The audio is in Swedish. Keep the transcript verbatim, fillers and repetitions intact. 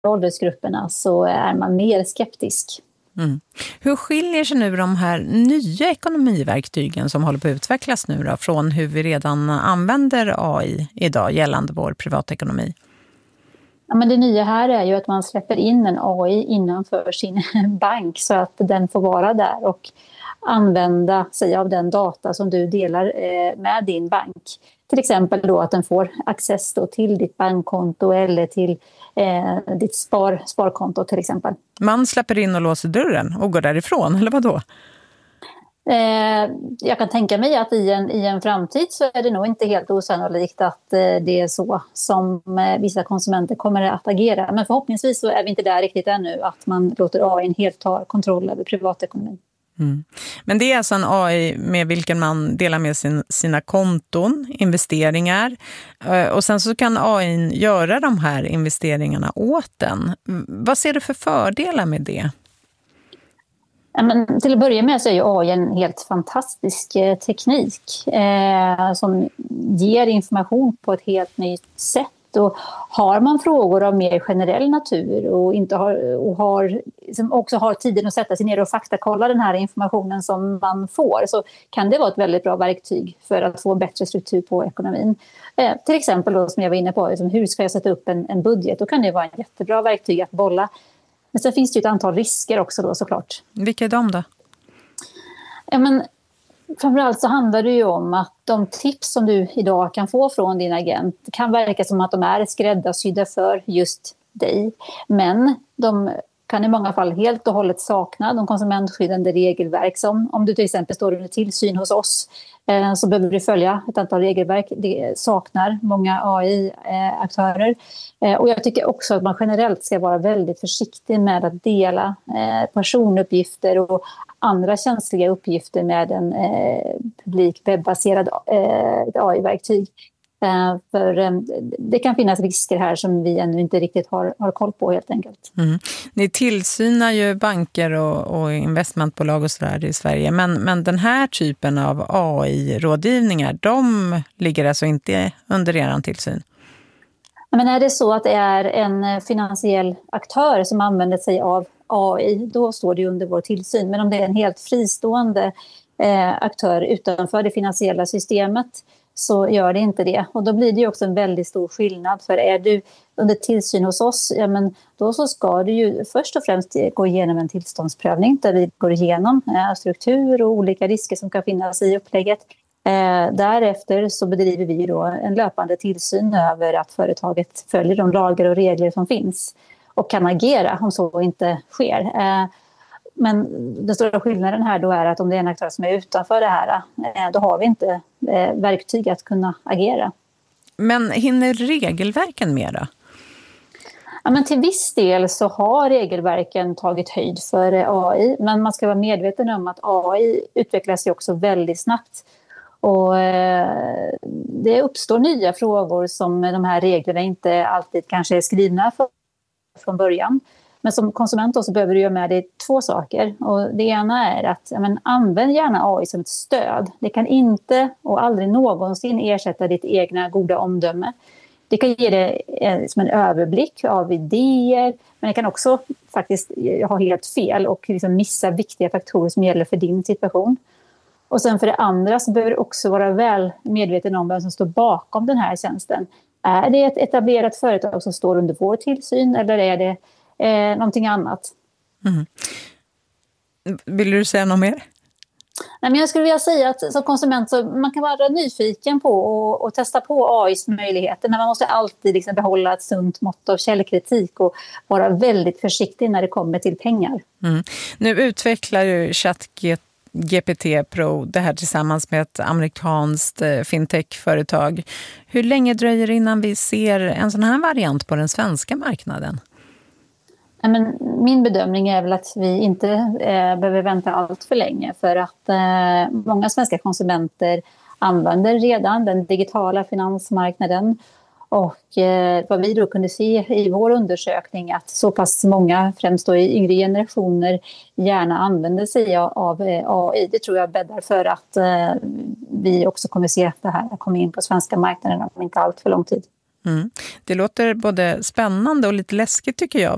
åldersgrupperna så är man mer skeptisk. Mm. Hur skiljer sig nu de här nya ekonomiverktygen som håller på att utvecklas nu då, från hur vi redan använder A I idag gällande vår privatekonomi? Ja, men det nya här är ju att man släpper in en A I innanför sin bank så att den får vara där och använda sig av den data som du delar med din bank. Till exempel då att den får access då till ditt bankkonto eller till eh, ditt spar, sparkonto till exempel. Man släpper in och låser dörren och går därifrån, eller vad då? Eh, jag kan tänka mig att i en, i en framtid så är det nog inte helt osannolikt att eh, det är så som eh, vissa konsumenter kommer att agera. Men förhoppningsvis så är vi inte där riktigt ännu att man låter A I helt ta kontroll över privatekonomin. Mm. Men det är alltså en A I med vilken man delar med sin, sina konton, investeringar och sen så kan A I göra de här investeringarna åt den. Vad ser du för fördelar med det? Ja, men till att börja med så är ju A I en helt fantastisk eh, teknik eh, som ger information på ett helt nytt sätt. Och har man frågor av mer generell natur och, inte har, och har, som också har tiden att sätta sig ner och faktakolla den här informationen som man får, så kan det vara ett väldigt bra verktyg för att få bättre struktur på ekonomin. Eh, till exempel då, som jag var inne på, liksom, hur ska jag sätta upp en, en budget? Då kan det vara en jättebra verktyg att bolla. Men sen finns det ju ett antal risker också då såklart. Vilka är de då? Ja, men framförallt så handlar det ju om att de tips som du idag kan få från din agent kan verka som att de är skräddarsydda för just dig. Men de kan i många fall helt och hållet sakna de konsumentskyddande regelverk som om du till exempel står under tillsyn hos oss eh, så behöver du följa ett antal regelverk. Det saknar många A I-aktörer. Eh, och jag tycker också att man generellt ska vara väldigt försiktig med att dela eh, personuppgifter och andra känsliga uppgifter med en eh, publik webbaserad eh, A I-verktyg. Uh, för um, det kan finnas risker här som vi ännu inte riktigt har, har koll på helt enkelt. Mm. Ni tillsynar ju banker och, och investmentbolag och sådär i Sverige. Men, men den här typen av A I-rådgivningar, de ligger alltså inte under er tillsyn? Men är det så att det är en finansiell aktör som använder sig av A I, då står det under vår tillsyn. Men om det är en helt fristående eh, aktör utanför det finansiella systemet så gör det inte det. Och då blir det ju också en väldigt stor skillnad. För är du under tillsyn hos oss, ja, men då så ska du ju först och främst gå igenom en tillståndsprövning där vi går igenom eh, struktur och olika risker som kan finnas i upplägget. Eh, därefter så bedriver vi då en löpande tillsyn över att företaget följer de lagar och regler som finns och kan agera om så inte sker. Eh, Men den stora skillnaden här då är att om det är en aktör som är utanför det här, då har vi inte verktyg att kunna agera. Men hinner regelverken med då? Ja, men till viss del så har regelverken tagit höjd för A I, men man ska vara medveten om att A I utvecklas ju också väldigt snabbt. Och det uppstår nya frågor som de här reglerna inte alltid kanske är skrivna för från början. Men som konsument så behöver du göra med dig två saker. Och det ena är att ja, men, använd gärna A I som ett stöd. Det kan inte och aldrig någonsin ersätta ditt egna goda omdöme. Det kan ge dig eh, som en överblick av idéer. Men det kan också faktiskt ha helt fel och liksom missa viktiga faktorer som gäller för din situation. Och sen för det andra så behöver du också vara väl medveten om vem som står bakom den här tjänsten. Är det ett etablerat företag som står under vår tillsyn eller är det Eh, någonting annat. Mm. Vill du säga något mer? Nej, men jag skulle vilja säga att som konsument så man kan vara nyfiken på och, och testa på A I:s möjligheter, men man måste alltid liksom behålla ett sunt mått av källkritik och vara väldigt försiktig när det kommer till pengar. Mm. Nu utvecklar ju ChatGPT Pro det här tillsammans med ett amerikanskt fintech-företag. Hur länge dröjer det innan vi ser en sån här variant på den svenska marknaden? Men min bedömning är väl att vi inte eh, behöver vänta allt för länge för att eh, många svenska konsumenter använder redan den digitala finansmarknaden och eh, vad vi då kunde se i vår undersökning att så pass många, främst då i yngre generationer, gärna använder sig av, av eh, A I. Det tror jag bäddar för att eh, vi också kommer se att det här kommer in på svenska marknaden om inte allt för lång tid. Mm. Det låter både spännande och lite läskigt tycker jag.